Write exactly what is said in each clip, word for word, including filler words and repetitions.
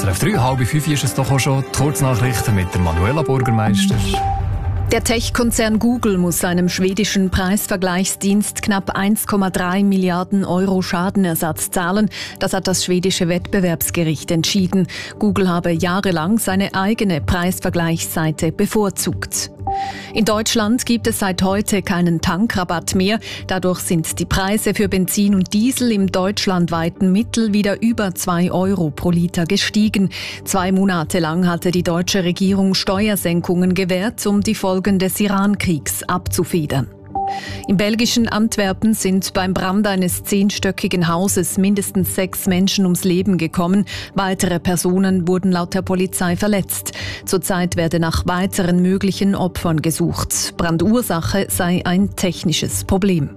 S R F drei, halb fünf ist es doch auch schon. Die Kurznachrichten mit der Manuela Bürgermeister. Der Tech-Konzern Google muss seinem schwedischen Preisvergleichsdienst knapp eins Komma drei Milliarden Euro Schadenersatz zahlen. Das hat das schwedische Wettbewerbsgericht entschieden. Google habe jahrelang seine eigene Preisvergleichsseite bevorzugt. In Deutschland gibt es seit heute keinen Tankrabatt mehr. Dadurch sind die Preise für Benzin und Diesel im deutschlandweiten Mittel wieder über zwei Euro pro Liter gestiegen. Zwei Monate lang hatte die deutsche Regierung Steuersenkungen gewährt, um die Folgen des Iran-Kriegs abzufedern. Im belgischen Antwerpen sind beim Brand eines zehnstöckigen Hauses mindestens sechs Menschen ums Leben gekommen. Weitere Personen wurden laut der Polizei verletzt. Zurzeit werde nach weiteren möglichen Opfern gesucht. Brandursache sei ein technisches Problem.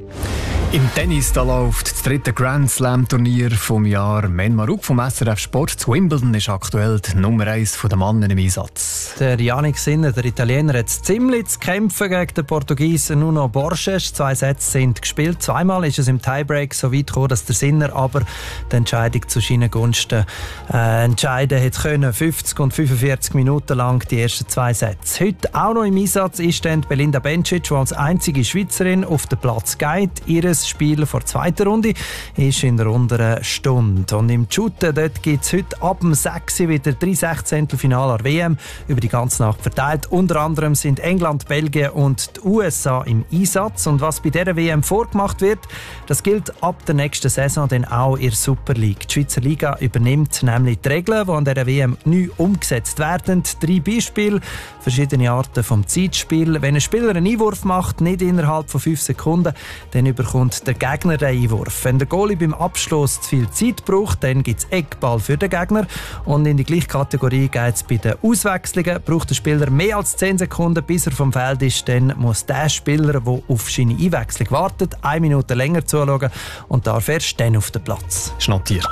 Im Tennis da läuft das dritte Grand Slam Turnier vom Jahr. Men Maruk vom S R F Sport zu Wimbledon ist aktuell die Nummer eins der Männer im Einsatz. Der Jannik Sinner, der Italiener, hat ziemlich zu kämpfen gegen den Portugiesen Nuno Borges. Zwei Sätze sind gespielt. Zweimal ist es im Tiebreak so weit gekommen, dass der Sinner aber die Entscheidung zu seinen Gunsten äh, entscheiden hat können. fünfzig und fünfundvierzig Minuten lang die ersten zwei Sätze. Heute auch noch im Einsatz ist dann Belinda Bencic, die als einzige Schweizerin auf den Platz geht. Ihres Spiel vor der zweiten Runde ist in der unteren Stunde. Und im Shooten gibt es heute ab dem sechs Uhr wieder drei Sechzehntelfinale an der W M über die ganze Nacht verteilt. Unter anderem sind England, Belgien und die U S A im Einsatz. Und was bei dieser W M vorgemacht wird, das gilt ab der nächsten Saison dann auch in der Super League. Die Schweizer Liga übernimmt nämlich die Regeln, die an dieser W M neu umgesetzt werden. Drei Beispiele, verschiedene Arten vom Zeitspiel. Wenn ein Spieler einen Einwurf macht, nicht innerhalb von fünf Sekunden, dann überkommt der Gegner den Einwurf. Wenn der Goalie beim Abschluss zu viel Zeit braucht, dann gibt es Eckball für den Gegner. Und in die gleiche Kategorie geht es bei den Auswechslungen. Braucht der Spieler mehr als zehn Sekunden, bis er vom Feld ist, dann muss der Spieler, der auf seine Einwechslung wartet, eine Minute länger zuschauen und darf erst dann auf den Platz. Ist notiert.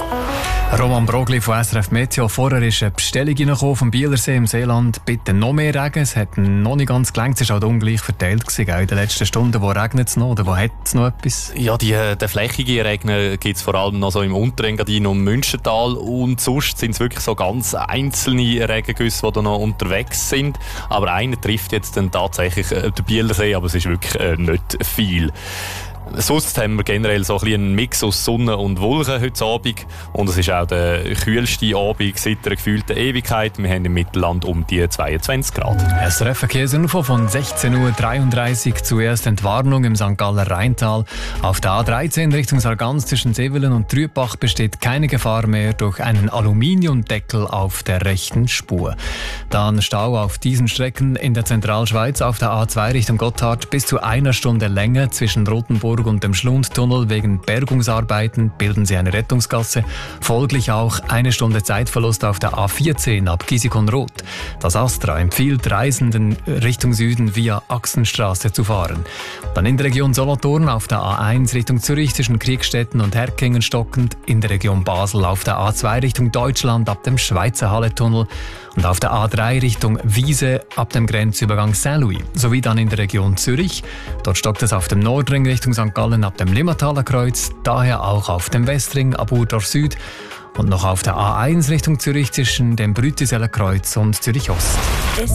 Roman Brogli von S R F Meteo. Vorher ist eine Bestellung vom Bielersee im Seeland. Bitte noch mehr Regen. Es hat noch nicht ganz gelangt. Es war auch ungleich verteilt gewesen, in den letzten Stunden. Wo regnet es noch oder wo hat es noch etwas? Ja, die, der flächige Regen gibt es vor allem noch so im Unterengadin und Münstertal. Und sonst sind es wirklich so ganz einzelne Regengüsse, die da noch unterwegs sind. Aber einer trifft jetzt dann tatsächlich äh, den Bielersee, aber es ist wirklich äh, nicht viel. Sonst haben wir generell so ein bisschen einen Mix aus Sonne und Wolken heute Abend. Und es ist auch der kühlste Abend seit einer gefühlten Ewigkeit. Wir haben im Mittelland um die zweiundzwanzig Grad. S R F Verkehrsinfo von sechzehn Uhr dreiunddreißig. Zuerst Entwarnung im Sankt Galler Rheintal. Auf der A dreizehn Richtung Sargans zwischen Sevelen und Trübach besteht keine Gefahr mehr durch einen Aluminiumdeckel auf der rechten Spur. Dann Stau auf diesen Strecken in der Zentralschweiz auf der A zwei Richtung Gotthard bis zu einer Stunde Länge zwischen Rotenburg und dem Schlundtunnel. Wegen Bergungsarbeiten bilden sie eine Rettungsgasse. Folglich auch eine Stunde Zeitverlust auf der A vierzehn ab Gisikon-Roth. Das Astra empfiehlt Reisenden Richtung Süden via Achsenstraße zu fahren. Dann in der Region Solothurn auf der A eins Richtung Zürich zwischen Kriegstetten und Herkingen stockend. In der Region Basel auf der A zwei Richtung Deutschland ab dem Schweizer Halletunnel. Und auf der A drei Richtung Wiese ab dem Grenzübergang Saint-Louis. Sowie dann in der Region Zürich. Dort stockt es auf dem Nordring Richtung Sankt Gallen ab dem Limmataler Kreuz. Daher auch auf dem Westring ab Urdorf Süd. Und noch auf der A eins Richtung Zürich zwischen dem Brütiseler Kreuz und Zürich Ost.